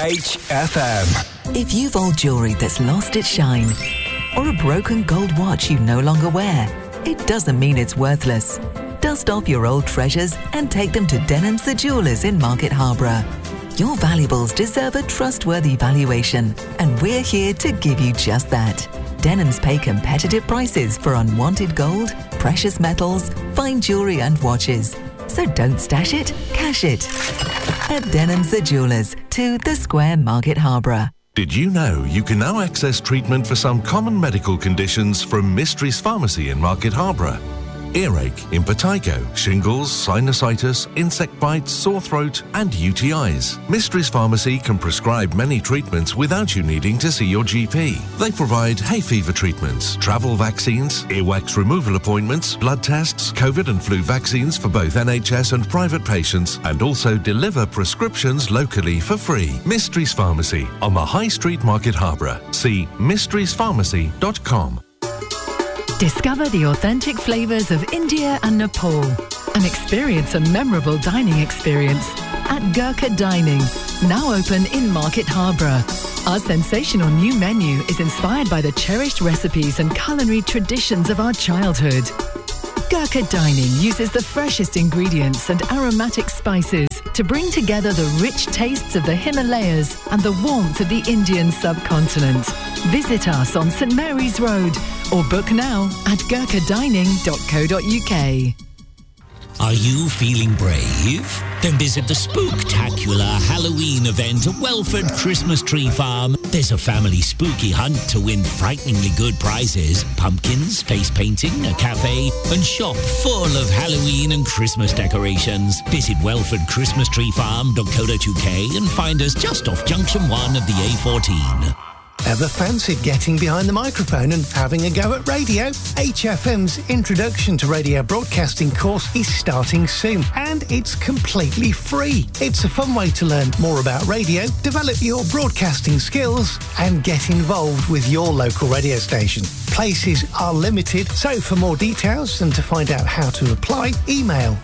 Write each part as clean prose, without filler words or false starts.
HFM. If you've old jewellery that's lost its shine, or a broken gold watch you no longer wear, it doesn't mean it's worthless. Dust off your old treasures and take them to Denham's the Jewellers in Market Harborough. Your valuables deserve a trustworthy valuation, and we're here to give you just that. Denham's pay competitive prices for unwanted gold, precious metals, fine jewellery and watches. So don't stash it, cash it. At Denham's the Jewellers, 2 The Square, Market Harborough. Did you know you can now access treatment for some common medical conditions from Mysteries Pharmacy in Market Harborough? Earache, impetigo, shingles, sinusitis, insect bites, sore throat and UTIs. Mysteries Pharmacy can prescribe many treatments without you needing to see your GP. They provide hay fever treatments, travel vaccines, earwax removal appointments, blood tests, COVID and flu vaccines for both NHS and private patients, and also deliver prescriptions locally for free. Mysteries Pharmacy on the High Street, Market Harborough. See mysteriespharmacy.com. Discover the authentic flavours of India and Nepal and experience a memorable dining experience at Gurkha Dining, now open in Market Harborough. Our sensational new menu is inspired by the cherished recipes and culinary traditions of our childhood. Gurkha Dining uses the freshest ingredients and aromatic spices to bring together the rich tastes of the Himalayas and the warmth of the Indian subcontinent. Visit us on St Mary's Road or book now at gurkhadining.co.uk. Are you feeling brave? Then visit the spooktacular Halloween event at Welford Christmas Tree Farm. There's a family spooky hunt to win frighteningly good prizes, pumpkins, face painting, a cafe, and shop full of Halloween and Christmas decorations. Visit welfordchristmastreefarm.co.uk and find us just off Junction 1 of the A14. Ever fancied getting behind the microphone and having a go at radio? HFM's Introduction to Radio Broadcasting course is starting soon, and it's completely free. It's a fun way to learn more about radio, develop your broadcasting skills, and get involved with your local radio station. Places are limited, so for more details and to find out how to apply, email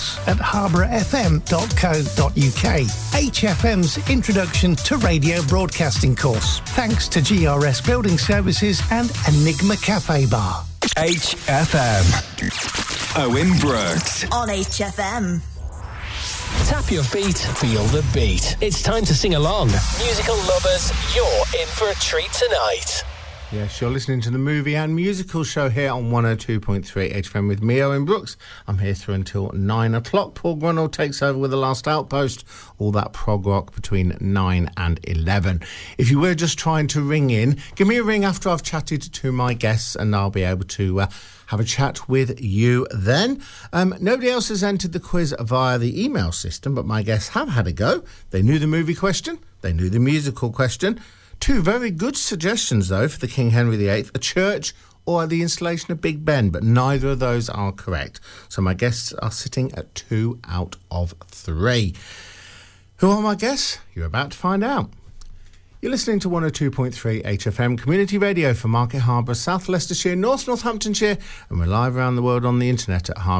course@harbourfm.co.uk. HFM's Introduction to Radio Broadcasting course. Thanks to GRS Building Services and Enigma Cafe Bar. HFM. Owen Brooks. On HFM. Tap your feet, feel the beat. It's time to sing along. Musical lovers, you're in for a treat tonight. Yes, you're listening to the movie and musical show here on 102.3 HFM with me, Owen Brooks. I'm here through until 9 o'clock. Paul Grunwald takes over with The Last Outpost, all that prog rock between 9 and 11. If you were just trying to ring in, give me a ring after I've chatted to my guests and I'll be able to have a chat with you then. Nobody else has entered the quiz via the email system, but my guests have had a go. They knew the movie question, they knew the musical question. 2 very good suggestions, though, for the King Henry VIII, a church or the installation of Big Ben, but neither of those are correct. So my guests are sitting at 2 out of 3. Who are my guests? You're about to find out. You're listening to 102.3 HFM Community Radio for Market Harborough, South Leicestershire, North Northamptonshire, and we're live around the world on the internet at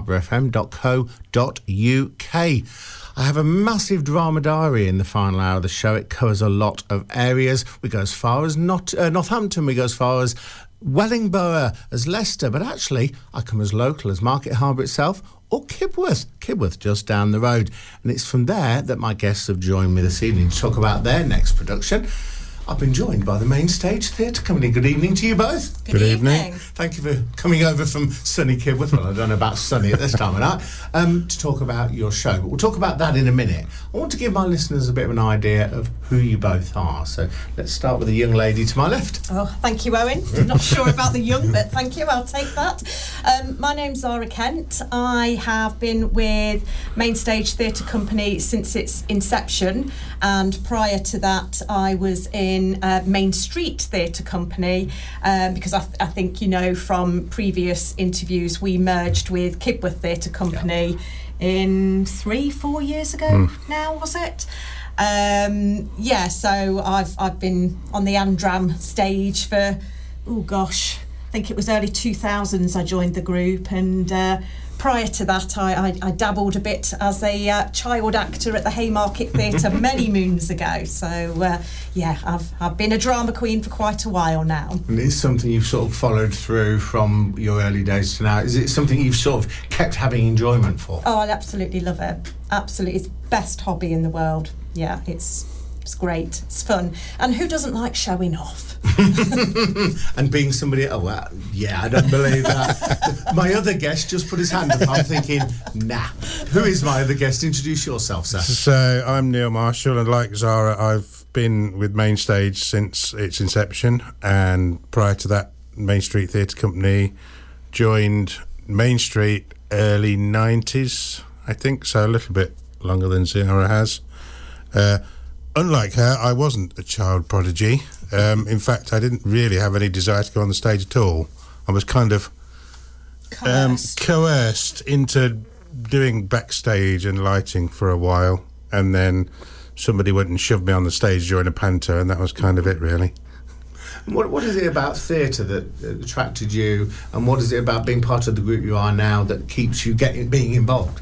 harbourfm.co.uk. I have a massive drama diary in the final hour of the show. It covers a lot of areas. We go as far as Northampton, we go as far as Wellingborough, as Leicester, but actually I come as local as Market Harborough itself, or Kibworth just down the road. And it's from there that my guests have joined me this evening to talk about their next production. I've been joined by the Main Stage Theatre Company. Good evening to you both. Good evening. Thank you for coming over from sunny Kibworth. Well, I don't know about sunny at this time of night, to talk about your show. But we'll talk about that in a minute. I want to give my listeners a bit of an idea of who you both are. So let's start with the young lady to my left. Oh, thank you, Owen. Not sure about the young, but thank you. I'll take that. My name's Zara Kent. I have been with Main Stage Theatre Company since its inception, and prior to that I was in Main Street Theatre Company, because I think you know from previous interviews we merged with Kibworth Theatre Company in 3-4 years ago now, was it? So I've been on the Andram stage for I think it was early 2000s I joined the group, and prior to that, I dabbled a bit as a child actor at the Haymarket Theatre many moons ago. So, I've been a drama queen for quite a while now. And it's something you've sort of followed through from your early days to now. Is it something you've sort of kept having enjoyment for? Oh, I absolutely love it. Absolutely. It's the best hobby in the world. Yeah, it's great. It's fun. And who doesn't like showing off? And being somebody... Oh, well, yeah, I don't believe that. My other guest just put his hand up. I'm thinking, nah. Who is my other guest? Introduce yourself, sir. So, I'm Neil Marshall, and like Zara, I've been with Mainstage since its inception, and prior to that, Main Street Theatre Company, joined Main Street early 90s, I think, so a little bit longer than Zara has. Unlike her, I wasn't a child prodigy. In fact, I didn't really have any desire to go on the stage at all. I was kind of coerced into doing backstage and lighting for a while, and then somebody went and shoved me on the stage during a panto, and that was kind of it, really. What is it about theatre that attracted you, and what is it about being part of the group you are now that keeps you being involved?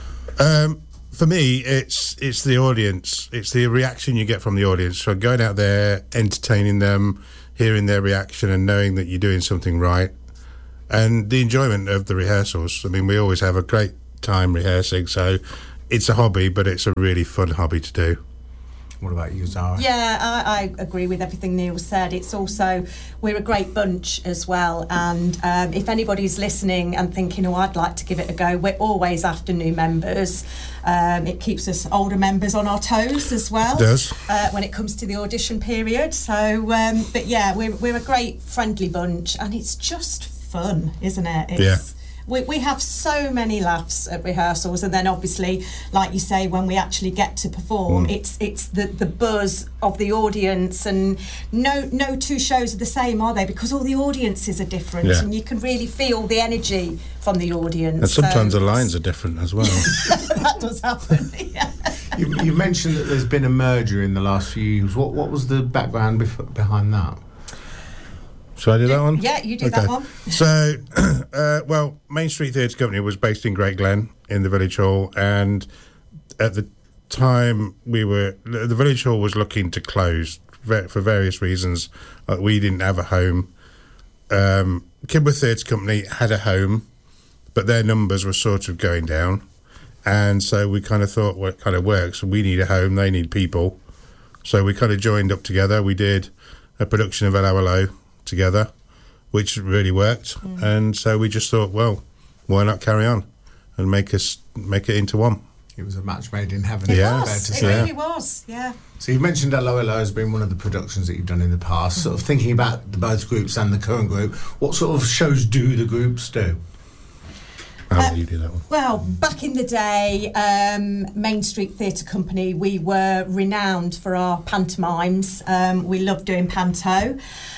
For me, it's the audience. It's the reaction you get from the audience. So going out there, entertaining them, hearing their reaction and knowing that you're doing something right. And the enjoyment of the rehearsals. I mean, we always have a great time rehearsing, so it's a hobby, but it's a really fun hobby to do. What about you, Zara? Yeah, I agree with everything Neil said. It's also, we're a great bunch as well, and if anybody's listening and thinking, oh, I'd like to give it a go, we're always after new members. It keeps us older members on our toes as well. It does. When it comes to the audition period. So, but yeah, we're a great friendly bunch, and it's just fun, isn't it? Yeah. We have so many laughs at rehearsals, and then obviously, like you say, when we actually get to perform, it's the buzz of the audience, and no two shows are the same, are they? Because all the audiences are different, and you can really feel the energy from the audience. And sometimes the lines are different as well. That does happen. Yeah. You mentioned that there's been a merger in the last few years. What was the background behind that? Shall I do that one? Yeah, you do that one. So, well, Main Street Theatre Company was based in Great Glen in the Village Hall, and at the time the Village Hall was looking to close for various reasons. We didn't have a home. Kidworth Theatre Company had a home, but their numbers were sort of going down, and so we kind of thought, well, it kind of works. We need a home, they need people. So we kind of joined up together. We did a production of Hello together, which really worked, and so we just thought, well, why not carry on and make it into one? It was a match made in heaven. It really was. Yeah. So you mentioned Hello has been one of the productions that you've done in the past. Sort of thinking about both groups and the current group, what sort of shows do the groups do? How will you do that one? Well, back in the day, Main Street Theatre Company, we were renowned for our pantomimes. We loved doing panto.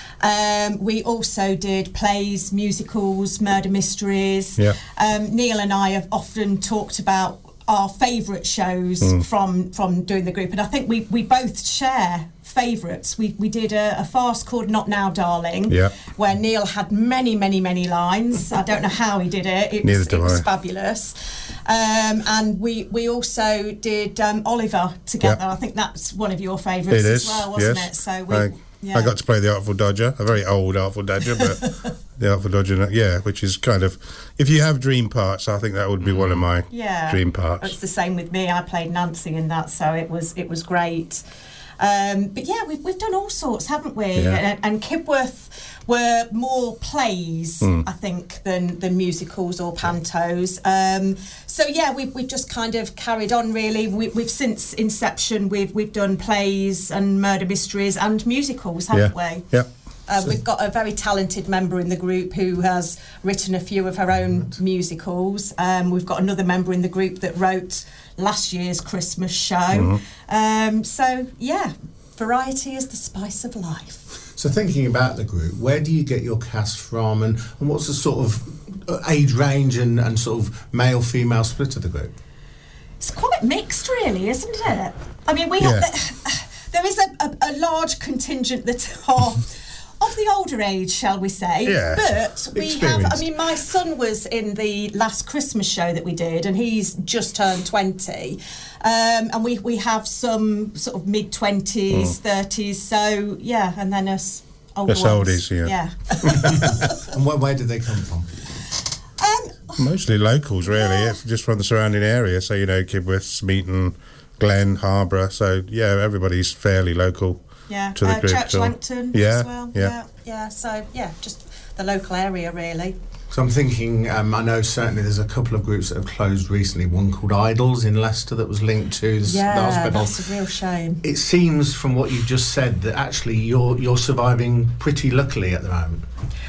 We also did plays, musicals, murder mysteries. Yeah. Neil and I have often talked about our favourite shows from doing the group, and I think we both share favourites. We did a farce called Not Now, Darling, where Neil had many lines. I don't know how he did it. It was fabulous. And we also did Oliver together. I think that's one of your favourites as well, wasn't it? So I got to play the Artful Dodger, a very old Artful Dodger, but the Artful Dodger, which is kind of, if you have dream parts, I think that would be one of my dream parts. It's the same with me. I played Nancy in that, so it was great. But yeah, we've done all sorts, haven't we? Yeah. And Kidworth were more plays, I think, than musicals or pantos. So yeah, we've just kind of carried on, really. We've since inception, we've done plays and murder mysteries and musicals, haven't we? Yeah. We've got a very talented member in the group who has written a few of her own musicals. We've got another member in the group that wrote last year's Christmas show. So, yeah, variety is the spice of life. So thinking about the group, where do you get your cast from, and what's the sort of age range and sort of male-female split of the group? It's quite mixed, really, isn't it? I mean, we have there is a large contingent that are of of the older age, shall we say. Yeah. But we have, I mean, my son was in the last Christmas show that we did, and he's just turned 20. And we have some sort of mid-20s, 30s, so, yeah, and then us older ones. oldies, yeah. And where did they come from? Mostly locals, really. It's just from the surrounding area. So, Kibworth, Smeaton, Glen, Harborough. So, yeah, everybody's fairly local to the group. Church Langton as well. Yeah. So, yeah, just the local area, really. So I'm thinking, I know certainly there's a couple of groups that have closed recently. One called Idols in Leicester that was linked to the hospital. That's a real shame. It seems from what you've just said that actually you're surviving pretty luckily at the moment.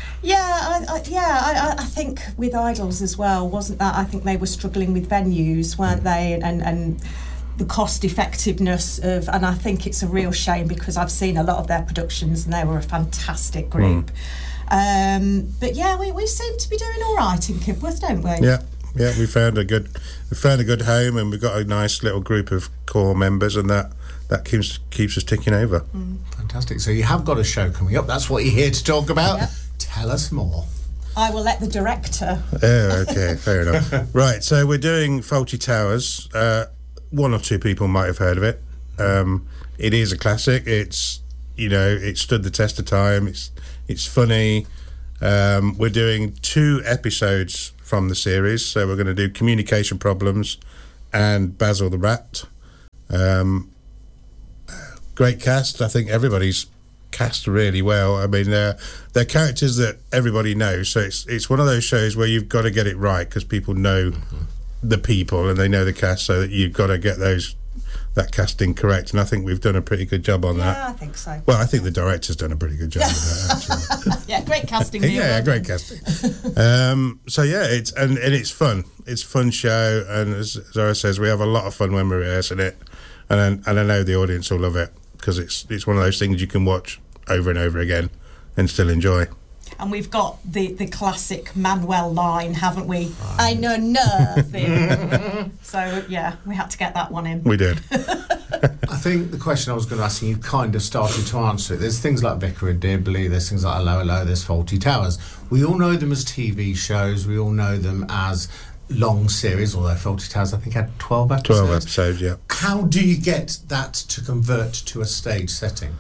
I think with Idols as well, wasn't that? I think they were struggling with venues, weren't they? And the cost effectiveness of, and I think it's a real shame because I've seen a lot of their productions and they were a fantastic group. But yeah, we seem to be doing all right in Kibworth, don't we? Yeah, we found a good home, and we've got a nice little group of core members, and that keeps us ticking over. Fantastic. So you have got a show coming up. That's what you're here to talk about. Yep. Tell us more. I will let the director. Oh, okay, fair enough. Right, so we're doing Fawlty Towers. One or two people might have heard of it. It is a classic. It's it stood the test of time. It's funny. We're doing 2 episodes from the series, so we're going to do Communication Problems and Basil the Rat. Great cast. I think everybody's cast really well. I mean, they're characters that everybody knows, so it's one of those shows where you've got to get it right because people know the people and they know the cast, so that you've got to get that casting correct, and I think we've done a pretty good job on that. Yeah, I think so. Well, I think the director's done a pretty good job of that, actually. Yeah, great casting. Yeah, great casting. So yeah, it's fun. It's a fun show, and as Zara says, we have a lot of fun when we're rehearsing it, and I know the audience will love it because it's one of those things you can watch over and over again and still enjoy. And we've got the classic Manuel line, haven't we? I know nothing. So, yeah, we had to get that one in. We did. I think the question I was going to ask, and you kind of started to answer it. There's things like Vicar of Dibley, there's things like Hello, Hello, there's Fawlty Towers. We all know them as TV shows. We all know them as long series, although Fawlty Towers, I think, had 12 episodes. 12 episodes, yeah. How do you get that to convert to a stage setting?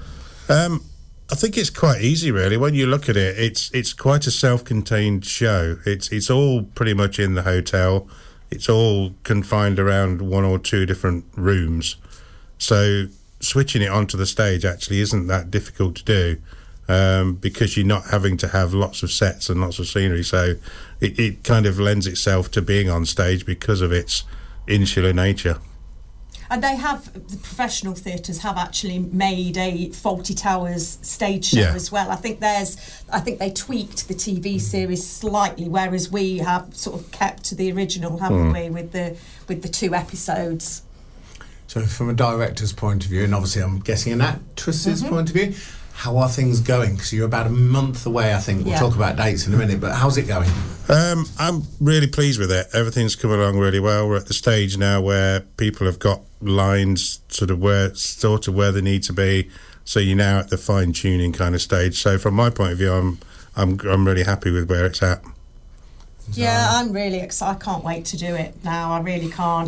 I think it's quite easy, really. When you look at it, it's quite a self-contained show. It's all pretty much in the hotel. It's all confined around 1 or 2 different rooms. So switching it onto the stage actually isn't that difficult to do because you're not having to have lots of sets and lots of scenery. So it kind of lends itself to being on stage because of its insular nature. And the professional theatres have actually made a Fawlty Towers stage show as well. I think they tweaked the TV series slightly, whereas we have sort of kept to the original, haven't we, with the 2 episodes. So from a director's point of view, and obviously I'm guessing an actress's point of view, how are things going? Because you're about a month away, I think. We'll talk about dates in a minute, but how's it going? I'm really pleased with it. Everything's come along really well. We're at the stage now where people have got lines sort of where they need to be. So you're now at the fine-tuning kind of stage. So from my point of view, I'm really happy with where it's at. Yeah, I'm really excited. I can't wait to do it now. I really can't.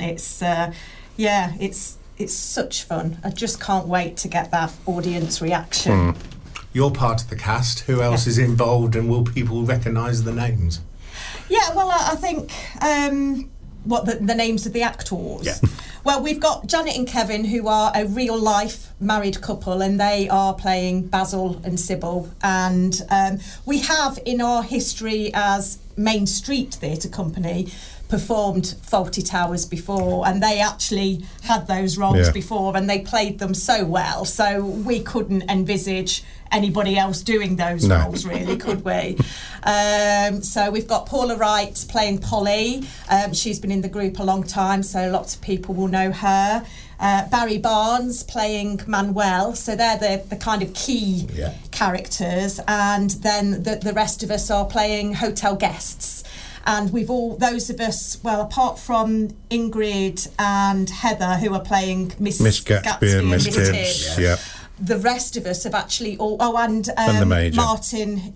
It's such fun. I just can't wait to get that audience reaction. You're part of the cast. Who else is involved, and will people recognise the names? Yeah, well, I think the names of the actors. Yeah. Well, we've got Janet and Kevin, who are a real-life married couple, and they are playing Basil and Sybil. And we have, in our history as Main Street Theatre Company, performed Fawlty Towers before, and they actually had those roles before, and they played them so well, so we couldn't envisage anybody else doing those roles, really, could we? So we've got Paula Wright playing Polly. She's been in the group a long time, so lots of people will know her. Barry Barnes playing Manuel, so they're the kind of key characters, and then the rest of us are playing hotel guests. And we've all, those of us, well, apart from Ingrid and Heather, who are playing Miss Gatsby and Miss Tibbs. the rest of us have actually and the Major. Martin.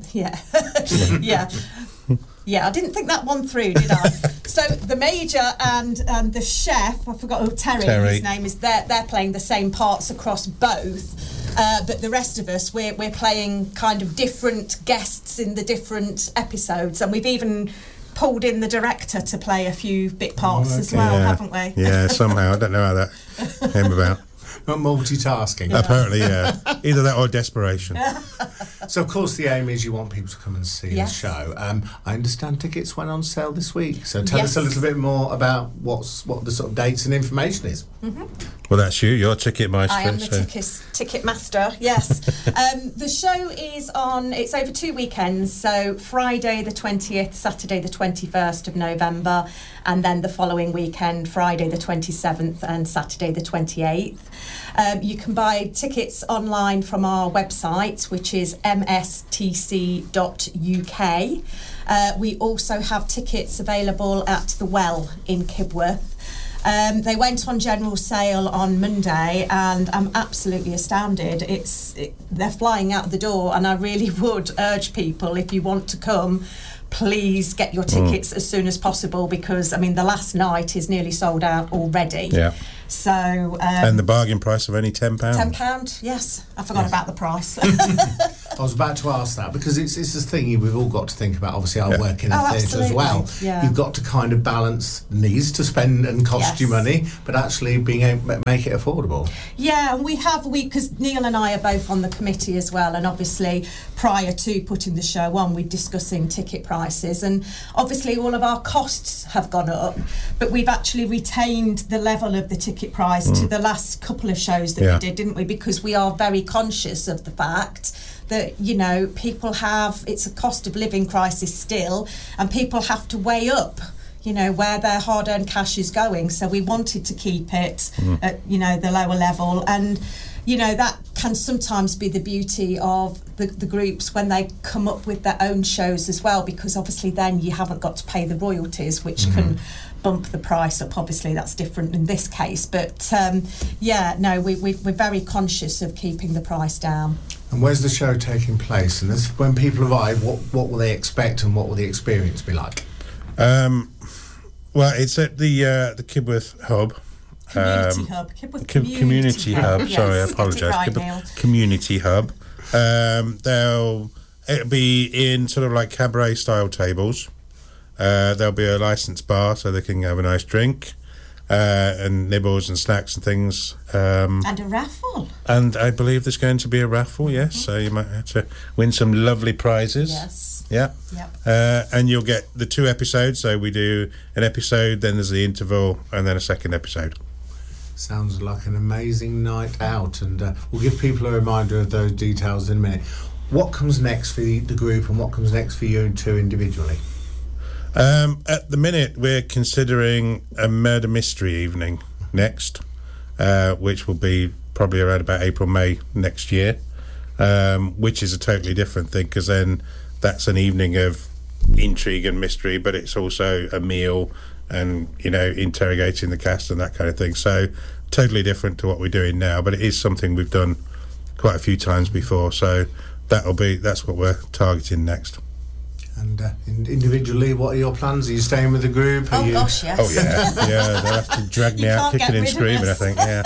Yeah, I didn't think that one through, did I? So the Major and the chef, I forgot, Terry, his name is. They're playing the same parts across both, but the rest of us, we're playing kind of different guests in the different episodes, and we've even pulled in the director to play a few bit parts as well, haven't we? Yeah, somehow. I don't know how that came about. Not multitasking. Apparently, yeah. Either that or desperation. So, of course, the aim is you want people to come and see the show. I understand tickets went on sale this week. So tell us a little bit more about what the sort of dates and information is. Mm-hmm. Well, that's you. You're ticket master. I am the ticket master, yes. The show is on, it's over 2 weekends. So Friday the 20th, Saturday the 21st of November, and then the following weekend, Friday the 27th and Saturday the 28th. You can buy tickets online from our website, which is mstc.uk. We also have tickets available at the Well in Kibworth. They went on general sale on Monday, and I'm absolutely astounded. They're flying out the door, and I really would urge people, if you want to come, please get your tickets as soon as possible, because, I mean, the last night is nearly sold out already. Yeah. So... and the bargain price of only £10. £10, yes. I forgot about the price. I was about to ask that, because it's this thing we've all got to think about. Obviously, I work in a theatre as well. Yeah. You've got to kind of balance needs to spend and cost you money, but actually being able to make it affordable. Yeah, and because Neil and I are both on the committee as well, and obviously prior to putting the show on, we're discussing ticket prices, and obviously all of our costs have gone up, but we've actually retained the level of the ticket price to the last couple of shows that we did, didn't we? Because we are very conscious of the fact that, you know, it's a cost of living crisis still, and people have to weigh up, you know, where their hard-earned cash is going. So we wanted to keep it at, you know, the lower level. And, you know, that can sometimes be the beauty of the groups when they come up with their own shows as well, because obviously then you haven't got to pay the royalties, which can bump the price up. Obviously that's different in this case, but we're very conscious of keeping the price down. And where's the show taking place? And when people arrive, what will they expect, and what will the experience be like? Well, it's at the Kibworth Hub. Community Hub. Kibworth Community Hub. Yes, sorry, I apologise. Right, Community Hub. It'll be in sort of like cabaret style tables. There'll be a licensed bar, so they can have a nice drink, and nibbles and snacks and things. And a raffle. And I believe there's going to be a raffle, yes. So you might have to win some lovely prizes. Yes. Yeah. Yep. And you'll get the 2 episodes. So we do an episode, then there's the interval, and then a second episode. Sounds like an amazing night out, and we'll give people a reminder of those details in a minute. What comes next for the group, and what comes next for you two individually? At the minute, we're considering a murder mystery evening next, which will be probably around about April, May next year, which is a totally different thing, because then that's an evening of intrigue and mystery, but it's also a meal and, you know, interrogating the cast and that kind of thing. So totally different to what we're doing now, but it is something we've done quite a few times before. So that's what we're targeting next. And individually, what are your plans? Are you staying with the group? Gosh, yes. Oh yeah, they'll have to drag me out kicking and screaming, I think. Yeah.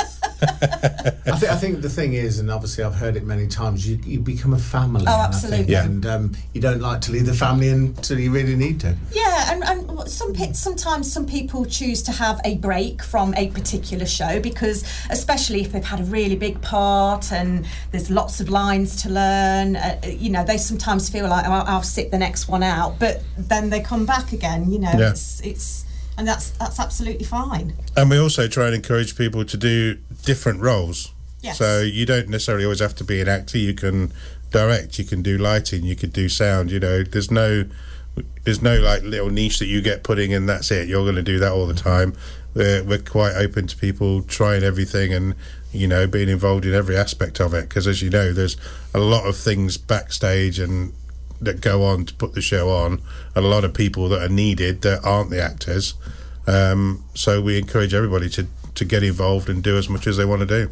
I think the thing is, and obviously I've heard it many times, you become a family. Oh, absolutely. I think, and you don't like to leave the family until you really need to. Yeah, and sometimes some people choose to have a break from a particular show, because especially if they've had a really big part and there's lots of lines to learn, you know, they sometimes feel like, I'll sit the next one out, but then they come back again, you know. Yeah. It's and that's absolutely fine. And we also try and encourage people to do different roles. Yes. So you don't necessarily always have to be an actor. You can direct, you can do lighting, you could do sound. You know, there's no like little niche that you get put in and that's it. You're going to do that all the time. We're quite open to people trying everything and, you know, being involved in every aspect of it, because as you know, there's a lot of things backstage and that go on to put the show on, and a lot of people that are needed that aren't the actors. So we encourage everybody to get involved and do as much as they want to do.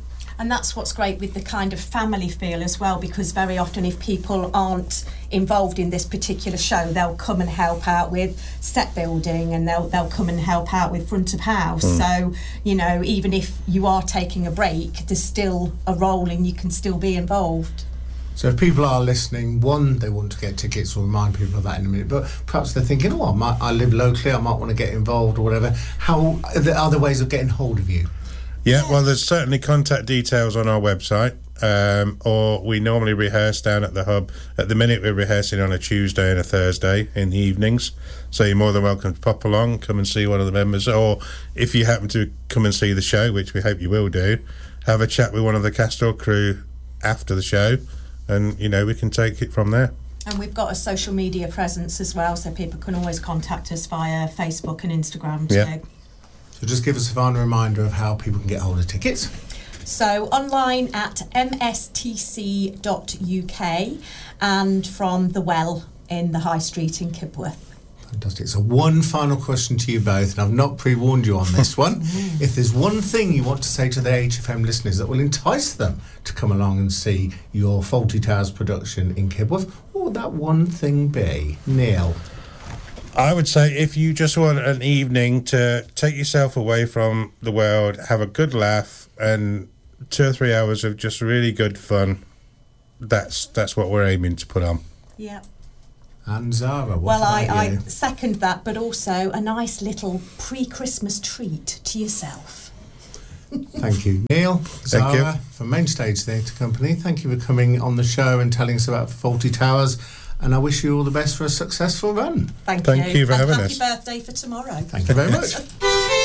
And that's what's great with the kind of family feel as well, because very often if people aren't involved in this particular show, they'll come and help out with set building, and they'll come and help out with front of house. So, you know, even if you are taking a break, there's still a role and you can still be involved. So if people are listening, one, they want to get tickets, we'll remind people of that in a minute, but perhaps they're thinking, I live locally, I might want to get involved or whatever. How are there other ways of getting hold of you? Yeah, well, there's certainly contact details on our website, or we normally rehearse down at the hub. At the minute, we're rehearsing on a Tuesday and a Thursday in the evenings, so you're more than welcome to pop along, come and see one of the members, or if you happen to come and see the show, which we hope you will do, have a chat with one of the cast or crew after the show, and, you know, we can take it from there. And we've got a social media presence as well, so people can always contact us via Facebook and Instagram too. Yeah. So just give us a final reminder of how people can get hold of tickets. So online at mstc.uk and from the Well in the High Street in Kibworth. Fantastic. So one final question to you both, and I've not pre-warned you on this one. If there's one thing you want to say to the HFM listeners that will entice them to come along and see your Fawlty Towers production in Kibworth, what would that one thing be? Neil? I would say if you just want an evening to take yourself away from the world, have a good laugh, and 2 or 3 hours of just really good fun, that's what we're aiming to put on. Yeah. And Zara, what well, about I you? second that, but also a nice little pre-Christmas treat to yourself. Thank you, Neil. Zara, you. from Mainstage Theatre Company, thank you for coming on the show and telling us about Fawlty Towers. And I wish you all the best for a successful run. Thank you for having us. Happy birthday for tomorrow. Thank you very much.